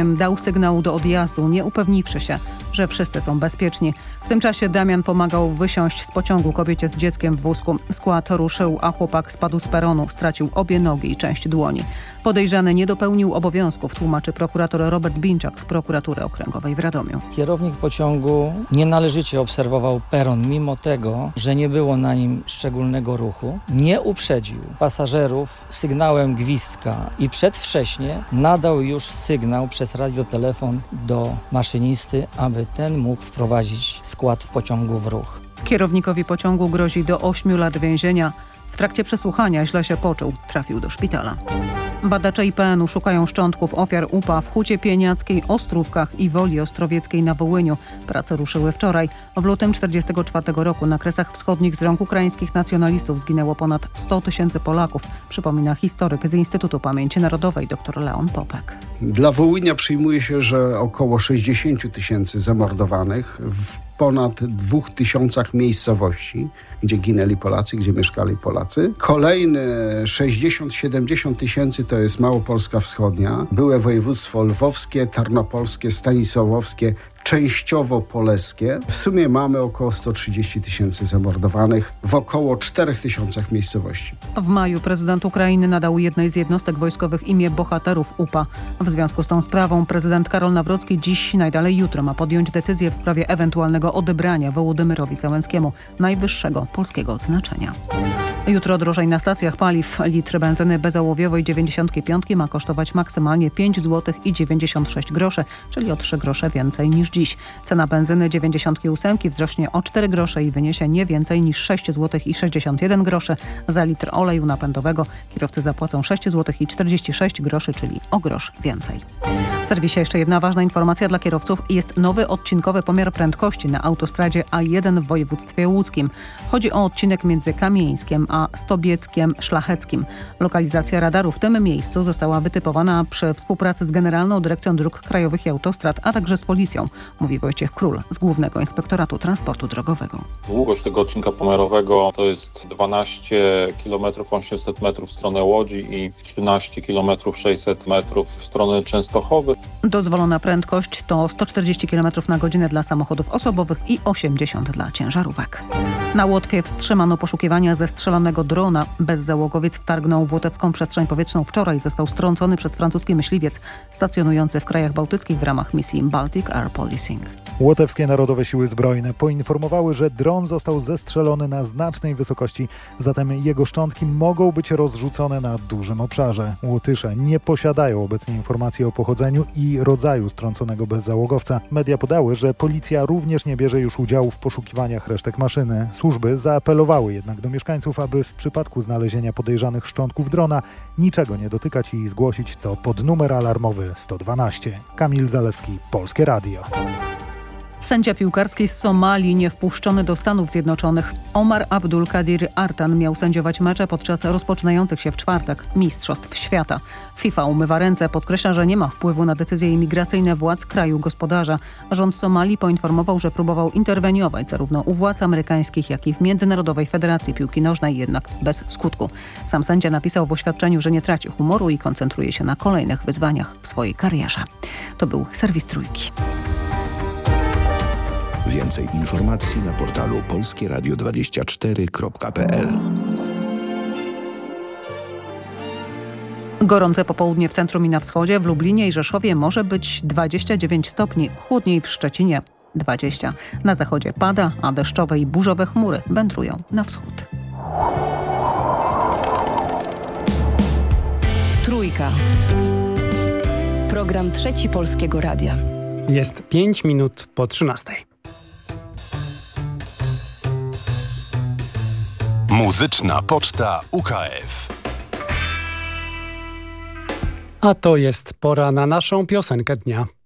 którym dał sygnał do odjazdu, nie upewniwszy się, że wszyscy są bezpieczni. W tym czasie Damian pomagał wysiąść z pociągu kobiecie z dzieckiem w wózku. Skład ruszył, a chłopak spadł z peronu, stracił obie nogi i część dłoni. Podejrzany nie dopełnił obowiązków, tłumaczy prokurator Robert Binczak z prokuratury okręgowej w Radomiu. Kierownik pociągu nienależycie obserwował peron, mimo tego, że nie było na nim szczególnego ruchu. Nie uprzedził pasażerów sygnałem gwizdka i przedwcześnie nadał już sygnał przez radiotelefon do maszynisty, aby ten mógł wprowadzić skład w pociągu w ruch. Kierownikowi pociągu grozi do 8 lat więzienia. W trakcie przesłuchania źle się poczuł, trafił do szpitala. Badacze IPN-u szukają szczątków ofiar UPA w Hucie Pieniackiej, Ostrówkach i Woli Ostrowieckiej na Wołyniu. Prace ruszyły wczoraj. W lutym 1944 roku na Kresach Wschodnich z rąk ukraińskich nacjonalistów zginęło ponad 100 000 Polaków, przypomina historyk z Instytutu Pamięci Narodowej dr Leon Popek. Dla Wołynia przyjmuje się, że około 60 000 zamordowanych w ponad 2000 miejscowości, gdzie ginęli Polacy, gdzie mieszkali Polacy. Kolejne 60-70 tysięcy to jest Małopolska Wschodnia, byłe województwo lwowskie, tarnopolskie, stanisławowskie, częściowo polskie. W sumie mamy około 130 000 zamordowanych w około 4 000 miejscowości. W maju prezydent Ukrainy nadał jednej z jednostek wojskowych imię bohaterów UPA. W związku z tą sprawą prezydent Karol Nawrocki dziś, najdalej jutro, ma podjąć decyzję w sprawie ewentualnego odebrania Wołodymyrowi Zełenskiemu najwyższego polskiego odznaczenia. Jutro drożej na stacjach paliw. Litr benzyny bezołowiowej 95 ma kosztować maksymalnie 5 zł i 96 groszy, czyli o 3 grosze więcej niż dziś. Cena benzyny 98 wzrośnie o 4 grosze i wyniesie nie więcej niż 6 zł i 61 groszy. Za litr oleju napędowego kierowcy zapłacą 6 zł i 46 groszy, czyli o grosz więcej. W serwisie jeszcze jedna ważna informacja dla kierowców. Jest nowy odcinkowy pomiar prędkości na autostradzie A1 w województwie łódzkim. Chodzi o odcinek między Kamieńskiem a Stobieckiem Szlacheckim. Lokalizacja radaru w tym miejscu została wytypowana przy współpracy z Generalną Dyrekcją Dróg Krajowych i Autostrad, a także z policją, mówi Wojciech Król z Głównego Inspektoratu Transportu Drogowego. Długość tego odcinka pomiarowego to jest 12 km 800 metrów w stronę Łodzi i 13 km 600 metrów w stronę Częstochowy. Dozwolona prędkość to 140 km na godzinę dla samochodów osobowych i 80 dla ciężarówek. Na Łotwie wstrzymano poszukiwania zestrzelonego drona. Bezzałogowiec wtargnął w łotewską przestrzeń powietrzną wczoraj. Został strącony przez francuski myśliwiec stacjonujący w krajach bałtyckich w ramach misji Baltic Air Policing. Łotewskie Narodowe Siły Zbrojne poinformowały, że dron został zestrzelony na znacznej wysokości, zatem jego szczątki mogą być rozrzucone na dużym obszarze. Łotysze nie posiadają obecnie informacji o pochodzeniu i rodzaju strąconego bezzałogowca. Media podały, że policja również nie bierze już udziału w poszukiwaniach resztek maszyny. Służby zaapelowały jednak do mieszkańców, aby w przypadku znalezienia podejrzanych szczątków drona niczego nie dotykać i zgłosić to pod numer alarmowy 112. Kamil Zalewski, Polskie Radio. Sędzia piłkarski z Somalii niewpuszczony do Stanów Zjednoczonych. Omar Abdul Kadir Artan miał sędziować mecze podczas rozpoczynających się w czwartek Mistrzostw Świata. FIFA umywa ręce, podkreśla, że nie ma wpływu na decyzje imigracyjne władz kraju gospodarza. Rząd Somalii poinformował, że próbował interweniować zarówno u władz amerykańskich, jak i w Międzynarodowej Federacji Piłki Nożnej, jednak bez skutku. Sam sędzia napisał w oświadczeniu, że nie traci humoru i koncentruje się na kolejnych wyzwaniach w swojej karierze. To był serwis Trójki. Więcej informacji na portalu polskieradio24.pl. Gorące popołudnie w centrum i na wschodzie, w Lublinie i Rzeszowie może być 29 stopni, chłodniej w Szczecinie 20. Na zachodzie pada, a deszczowe i burzowe chmury wędrują na wschód. Trójka. Program Trzeci Polskiego Radia. Jest 5 minut po 13. Muzyczna Poczta UKF. A to jest pora na naszą piosenkę dnia.